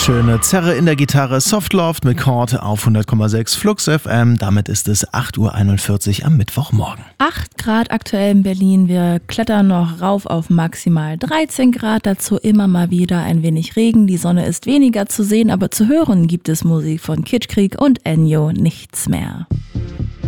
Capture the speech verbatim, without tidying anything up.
Schöne Zerre in der Gitarre, Softloft mit Chord auf hundert Komma sechs Flux F M. Damit ist es acht Uhr einundvierzig am Mittwochmorgen. acht Grad aktuell in Berlin. Wir klettern noch rauf auf maximal dreizehn Grad. Dazu immer mal wieder ein wenig Regen. Die Sonne ist weniger zu sehen, aber zu hören gibt es Musik von Kitschkrieg und Ennio, Nichts mehr.